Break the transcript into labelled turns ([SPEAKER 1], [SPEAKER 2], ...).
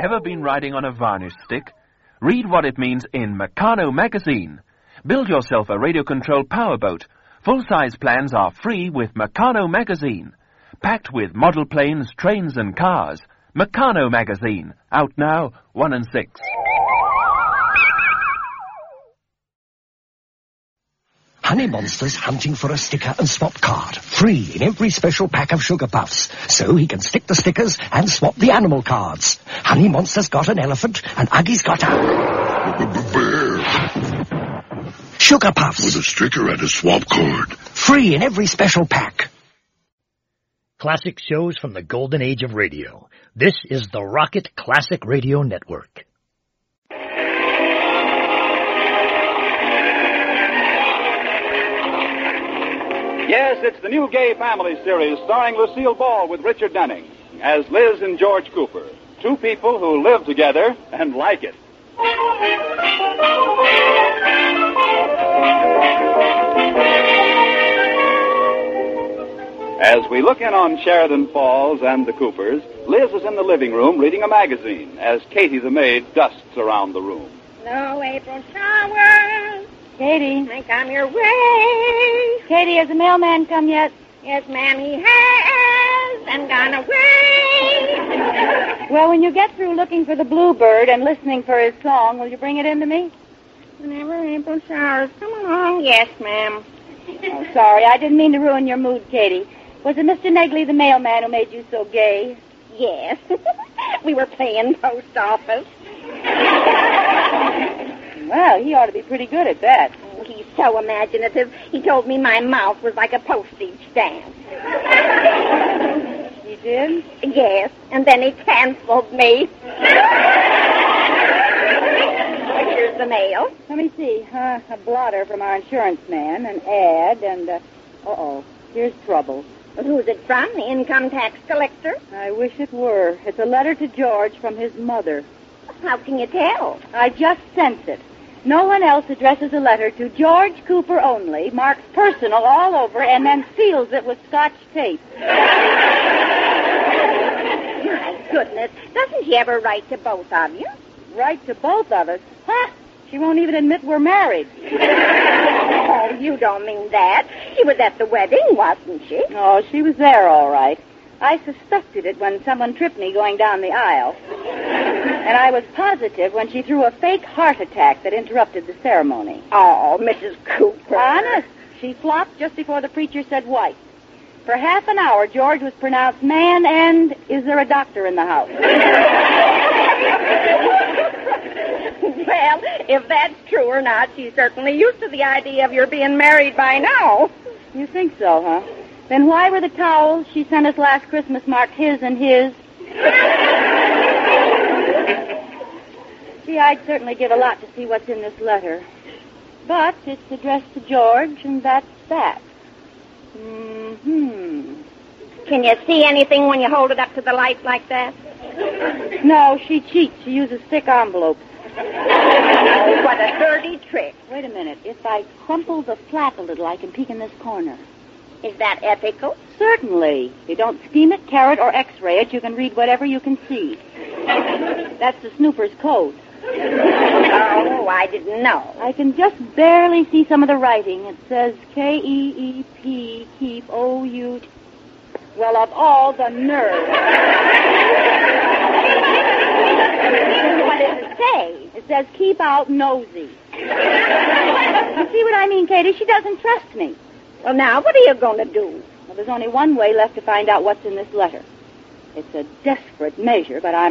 [SPEAKER 1] Ever been riding on a varnish stick? Read what it means in Meccano magazine. Build yourself a radio-controlled powerboat. Full-size plans are free with Meccano magazine. Packed with model planes, trains and cars. Meccano magazine. Out now, 1 and 6.
[SPEAKER 2] Honey Monster's hunting for a sticker and swap card. Free in every special pack of Sugar Puffs. So he can stick the stickers and swap the animal cards. Honey Monster's got an elephant and Uggie's got a...
[SPEAKER 3] bear.
[SPEAKER 2] Sugar Puffs.
[SPEAKER 3] With a sticker and a swap card.
[SPEAKER 2] Free in every special pack.
[SPEAKER 4] Classic shows from the golden age of radio. This is the Rocket Classic Radio Network.
[SPEAKER 5] Yes, it's the new Gay Family series starring Lucille Ball with Richard Denning as Liz and George Cooper, two people who live together and like it. As we look in on Sheridan Falls and the Coopers, Liz is in the living room reading a magazine as Katie the maid dusts around the room.
[SPEAKER 6] No April showers.
[SPEAKER 7] Katie.
[SPEAKER 6] Think I'm your way.
[SPEAKER 7] Katie, has the mailman come yet?
[SPEAKER 6] Yes, ma'am, he has, and gone away.
[SPEAKER 7] Well, when you get through looking for the bluebird and listening for his song, will you bring it in to me?
[SPEAKER 6] Whenever April showers come along, yes, ma'am.
[SPEAKER 7] Oh, sorry, I didn't mean to ruin your mood, Katie. Was it Mr. Negley, the mailman, who made you so gay?
[SPEAKER 6] Yes. We were playing post office.
[SPEAKER 7] Well, he ought to be pretty good at that.
[SPEAKER 6] Oh, he's so imaginative. He told me my mouth was like a postage stamp.
[SPEAKER 7] He did?
[SPEAKER 6] Yes, and then he canceled me. Here's the mail.
[SPEAKER 7] Let me see. A blotter from our insurance man, an ad, and, here's trouble.
[SPEAKER 6] Well, who's it from? The income tax collector?
[SPEAKER 7] I wish it were. It's a letter to George from his mother.
[SPEAKER 6] How can you tell?
[SPEAKER 7] I just sense it. No one else addresses a letter to George Cooper only, marks personal all over, and then seals it with Scotch tape.
[SPEAKER 6] My goodness. Doesn't she ever write to both of you?
[SPEAKER 7] Write to both of us? Huh? She won't even admit we're married.
[SPEAKER 6] Oh, you don't mean that. She was at the wedding, wasn't she?
[SPEAKER 7] Oh, she was there all right. I suspected it when someone tripped me going down the aisle. And I was positive when she threw a fake heart attack that interrupted the ceremony.
[SPEAKER 6] Oh, Mrs. Cooper.
[SPEAKER 7] Honest. She flopped just before the preacher said white. For half an hour, George was pronounced man and is there a doctor in the house?
[SPEAKER 6] Well, if that's true or not, she's certainly used to the idea of your being married by now.
[SPEAKER 7] You think so, huh? Then why were the towels she sent us last Christmas marked his and his? Gee, I'd certainly give a lot to see what's in this letter. But it's addressed to George, and that's that.
[SPEAKER 6] Can you see anything when you hold it up to the light like that?
[SPEAKER 7] No, she cheats. She uses thick envelopes.
[SPEAKER 6] Oh, what a dirty trick.
[SPEAKER 7] Wait a minute. If I crumple the flap a little, I can peek in this corner.
[SPEAKER 6] Is that ethical?
[SPEAKER 7] Certainly. If you don't steam it, carrot, or X-ray it, you can read whatever you can see. That's the snooper's code.
[SPEAKER 6] Oh, I didn't know.
[SPEAKER 7] I can just barely see some of the writing. It says K-E-E-P, keep, O-U... Well, of all the nerve.
[SPEAKER 6] What does it say?
[SPEAKER 7] It says keep out nosy. You see what I mean, Katie? She doesn't trust me.
[SPEAKER 6] Well, now, what are you going to do?
[SPEAKER 7] Well, there's only one way left to find out what's in this letter. It's a desperate measure, but I'm